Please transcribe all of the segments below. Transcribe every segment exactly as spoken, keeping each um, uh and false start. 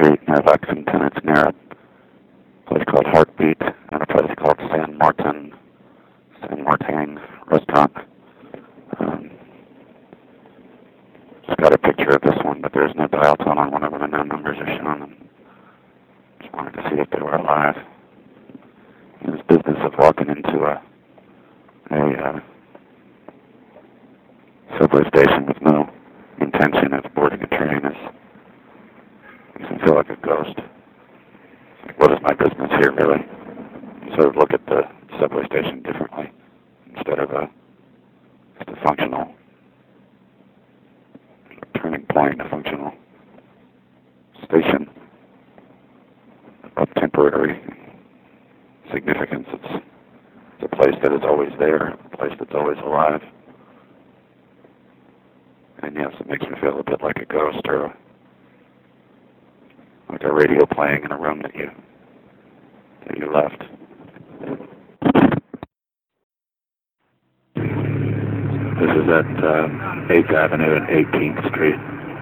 Street near Lexington. It's near a place called Heartbeat and a place called San Martin, San Martin Restaurant. Um, just got a picture of this one, but there's no dial tone on one of them, and no numbers are shown. Just wanted to see if they were alive. In this business of walking into a, a uh, subway station with no intention of boarding a train is makes me feel like a ghost. Like, what is my business here, really? Sort of look at the subway station differently instead of a just a functional a turning point, a functional station of temporary significance. It's, it's a place that is always there, a place that's always alive. And yes, it makes me feel a bit like a ghost or a, like a radio playing in a room that you that you left. This is at um, eighth Avenue and eighteenth Street.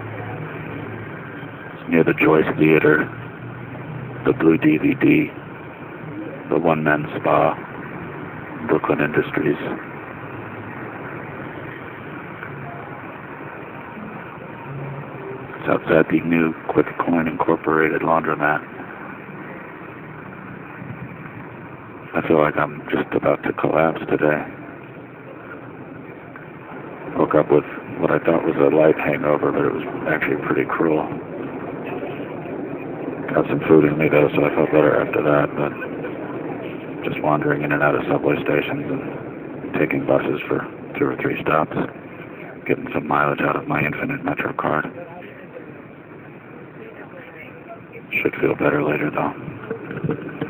It's near the Joyce Theater, the Blue D V D, the One Man Spa, Brooklyn Industries. It's outside the new Quick Coin Incorporated laundromat. I feel like I'm just about to collapse today. Woke up with what I thought was a light hangover, but it was actually pretty cruel. Got some food in me though, so I felt better after that, but just wandering in and out of subway stations and taking buses for two or three stops, getting some mileage out of my Infinite Metro card. Should feel better later though.